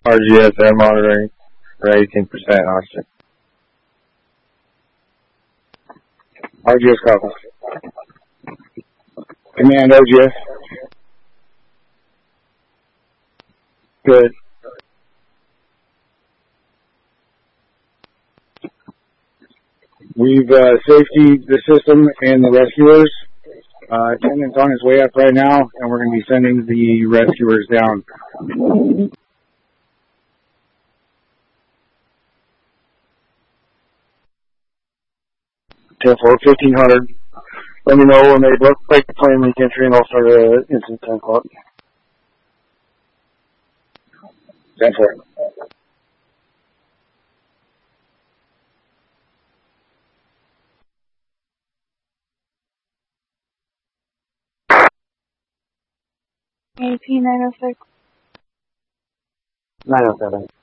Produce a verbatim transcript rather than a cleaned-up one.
R G S air monitoring for eighteen percent oxygen. R G S copy. Command O G S. Good. We've uh, safetied the system and the rescuers. Uh, attendant's on his way up right now, and we're going to be sending the rescuers down. ten four, fifteen hundred. Let me know when they break the plane leak entry, and I'll start an instant ten o'clock. ten four. A P nine oh six. nine oh seven.